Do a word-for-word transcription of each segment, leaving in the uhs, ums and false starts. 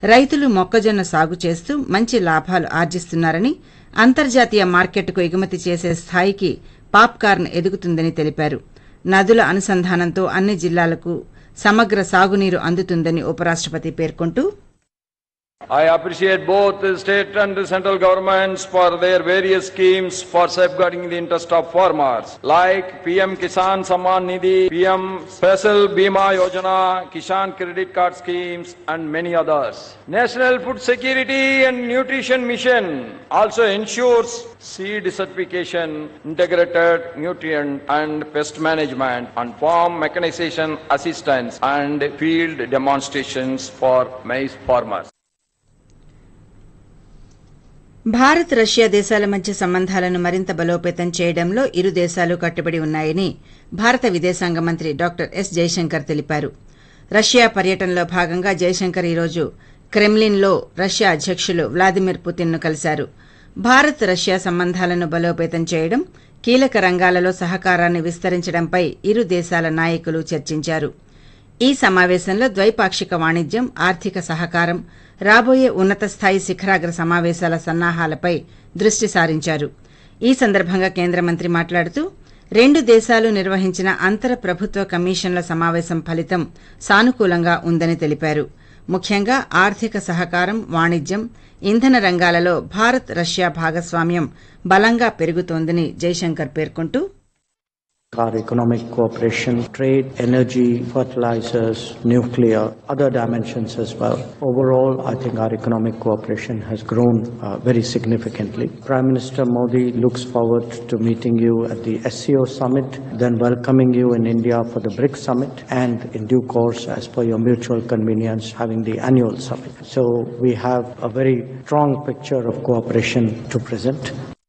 రైతులు మొక్కజొన్న సాగు చేస్తూ మంచి లాభాలు ఆర్జిస్తున్నారని, అంతర్జాతీయ మార్కెట్కు ఎగుమతి చేసే స్థాయికి పాప్కార్న్ ఎదుగుతుందని తెలిపారు. నదుల అనుసంధానంతో అన్ని జిల్లాలకు సమగ్ర సాగునీరు అందుతుందని ఉపరాష్టపతి పేర్కొంటూ, I appreciate both the state and the central governments for their various schemes for safeguarding the interest of farmers, like P M Kisan Samman Nidhi, P M Special Bima Yojana, Kisan Credit Card schemes, and many others. National Food Security and Nutrition Mission also ensures seed certification, integrated nutrient and pest management, and farm mechanization assistance and field demonstrations for maize farmers. Bharat Russia దేశాల మధ్య సంబంధాలను మరింత బలోపేతం చేయడంలో ఇరు దేశాలు కట్టుబడి ఉన్నాయని భారత విదేశాంగ మంత్రి డాక్టర్ ఎస్ జైశంకర్ తెలిపారు. రష్యా పర్యటనలో భాగంగా జైశంకర్ ఈరోజు క్రెమ్లిన్లో రష్యా అధ్యకులు వ్లాదిమిర్ పుతిన్ను కలిశారు. భారత్ రష్యా సంబంధాలను బలోపేతం చేయడం, కీలక రంగాలలో సహకారాన్ని విస్తరించడంపై ఇరు దేశాల నాయకులు చర్చించారు. ఈ సమావేశంలో ద్వైపాక్షిక వాణిజ్యం, ఆర్థిక సహకారం, రాబోయే ఉన్నత స్థాయి శిఖరాగ్ర సమావేశాల సన్నాహాలపై దృష్టి సారించారు. ఈ సందర్భంగా కేంద్ర మంత్రి మాట్లాడుతూ, రెండు దేశాలు నిర్వహించిన అంతర ప్రభుత్వ కమిషన్ల సమావేశం ఫలితం సానుకూలంగా ఉందని తెలిపారు. ముఖ్యంగా ఆర్థిక సహకారం, వాణిజ్యం, ఇంధన రంగాలలో భారత్ రష్యా భాగస్వామ్యం బలంగా పెరుగుతోందని జైశంకర్ పేర్కొంటూ, Our economic cooperation, trade, energy, fertilizers, nuclear, other dimensions as well. Overall, I think our economic cooperation has grown uh, very significantly. Prime Minister Modi looks forward to meeting you at the S C O summit, then welcoming you in India for the BRICS summit, and in due course, as per your mutual convenience, having the annual summit. So we have a very strong picture of cooperation to present.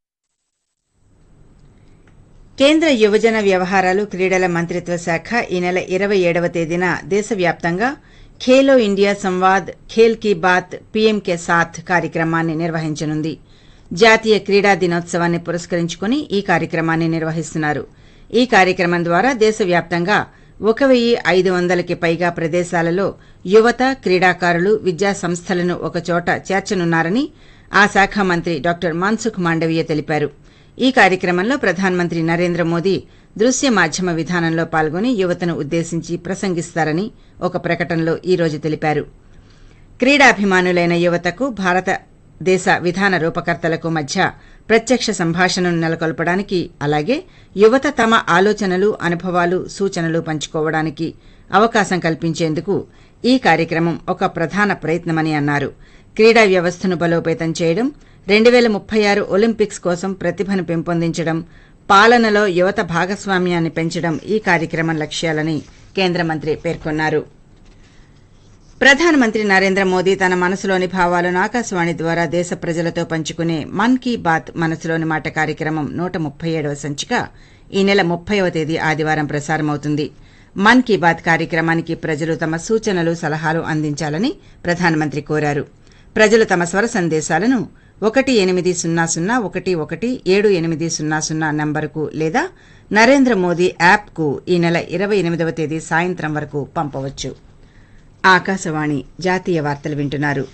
కేంద్ర యువజన వ్యవహారాలు, క్రీడల మంత్రిత్వ శాఖ ఈ నెల ఇరవై ఏడవ తేదీన దేశవ్యాప్తంగా ఖేలో ఇండియా సంవాద్, ఖేల్ కీ బాత్, పీఎం కే సాథ్ కార్యక్రమాన్ని నిర్వహించనుంది. జాతీయ క్రీడా దినోత్సవాన్ని పురస్కరించుకుని ఈ కార్యక్రమాన్ని నిర్వహిస్తున్నారు. ఈ కార్యక్రమం ద్వారా దేశవ్యాప్తంగా ఒక వెయ్యి ఐదు వందలకి పైగా ప్రదేశాలలో యువత, క్రీడాకారులు, విద్యా సంస్థలను ఒకచోట చేర్చనున్నారని ఆ శాఖ మంత్రి డాక్టర్ మన్సుఖ్ మాండవీయ తెలిపారు. ఈ కార్యక్రమంలో ప్రధానమంత్రి నరేంద్ర మోదీ దృశ్య మాధ్యమ విధానంలో పాల్గొని యువతను ఉద్దేశించి ప్రసంగిస్తారని ఒక ప్రకటనలో ఈ రోజు తెలిపారు. క్రీడాభిమానులైన యువతకు భారతదేశ విధాన రూపకర్తలకు మధ్య ప్రత్యక్ష సంభాషణను నెలకొల్పడానికి, అలాగే యువత తమ ఆలోచనలు, అనుభవాలు, సూచనలు పంచుకోవడానికి అవకాశం కల్పించేందుకు ఈ కార్యక్రమం ఒక ప్రధాన ప్రయత్నమని అన్నారు. క్రీడా వ్యవస్థను బలోపేతం చేయడం, రెండు పేల ముప్పై ఆరు ఒలింపిక్స్ కోసం ప్రతిభను పెంపొందించడం, పాలనలో యువత భాగస్వామ్యాన్ని పెంచడం ఈ కార్యక్రమం లక్ష్యాలని కేంద్ర మంత్రి పేర్కొన్నారు. ప్రధానమంత్రి నరేంద్ర మోదీ తన మనసులోని భావాలను ఆకాశవాణి ద్వారా దేశ ప్రజలతో పంచుకునే మన్ కీ బాత్ మనసులోని మాట కార్యక్రమం నూట ముప్పై ఏడవ సంచిక ఈ నెల ముప్పైవ తేదీ ఆదివారం ప్రసారమవుతుంది. మన్ కీ బాత్ కార్యక్రమానికి ప్రజలు తమ సూచనలు, సలహాలు అందించాలని ప్రధానమంత్రి కోరారు. ప్రజలు తమ స్వర సందేశాలను ఒకటి ఎనిమిది సున్నా సున్నా ఒకటి ఒకటి ఏడు ఎనిమిది సున్నా సున్నా నంబరుకు లేదా నరేంద్ర మోదీ యాప్కు ఈ నెల ఇరవై ఎనిమిదవ తేదీ సాయంత్రం వరకు పంపవచ్చు. ఆకాశవాణి జాతీయ వార్తలు వింటున్నారు.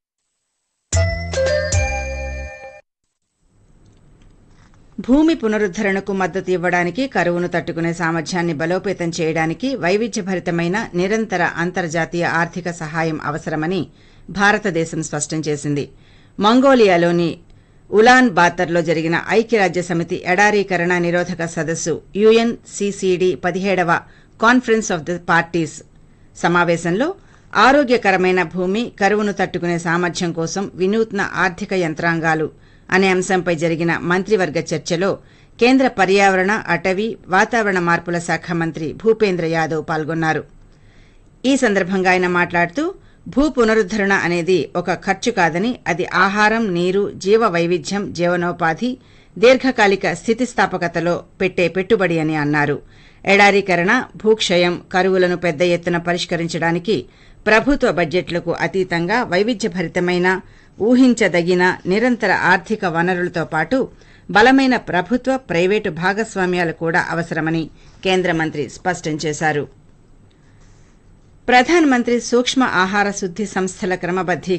భూమి పునరుద్దరణకు మద్దతు ఇవ్వడానికి, కరువును తట్టుకునే సామర్థ్యాన్ని బలోపేతం చేయడానికి వైవిధ్యభరితమైన నిరంతర అంతర్జాతీయ ఆర్థిక సహాయం అవసరమని భారతదేశం స్పష్టం చేసింది. మంగోలియాలోని ఉలాన్ బాతర్లో జరిగిన ఐక్యరాజ్యసమితి ఎడారీకరణ నిరోధక సదస్సు యుఎన్సీసీడీ పదిహేడవ కాన్ఫరెన్స్ ఆఫ్ ద పార్టీస్ సమావేశంలో ఆరోగ్యకరమైన భూమి, కరువును తట్టుకునే సామర్థ్యం కోసం వినూత్న ఆర్థిక యంత్రాంగాలు అనే అంశంపై జరిగిన మంత్రివర్గ చర్చలో కేంద్ర పర్యావరణ, అటవీ, వాతావరణ మార్పుల శాఖ మంత్రి భూపేంద్ర యాదవ్ పాల్గొన్నారు. ఈ సందర్భంగా ఆయన మాట్లాడుతూ, భూ పునరుద్దరణ అనేది ఒక ఖర్చు కాదని, అది ఆహారం, నీరు, జీవ వైవిధ్యం, జీవనోపాధి, దీర్ఘకాలిక స్థితిస్థాపకతలో పెట్టే పెట్టుబడి అని అన్నారు. ఎడారీకరణ, భూక్షయం, కరువులను పెద్ద ఎత్తున పరిష్కరించడానికి ప్రభుత్వ బడ్జెట్లకు అతీతంగా వైవిధ్యభరితమైన, ఊహించదగిన నిరంతర ఆర్థిక వనరులతో పాటు బలమైన ప్రభుత్వ, ప్రైవేటు భాగస్వామ్యాలు కూడా అవసరమని కేంద్ర మంత్రి స్పష్టం చేశారు. ప్రధానమంత్రి సూక్ష్మ ఆహార శుద్ది సంస్థల క్రమబద్దీ